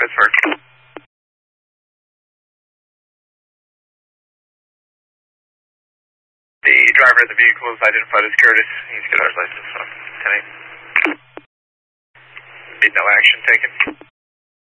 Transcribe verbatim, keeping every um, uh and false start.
Pittsburgh. The driver of the vehicle is identified as Curtis. He's got our license on ten eight. Need no action taken.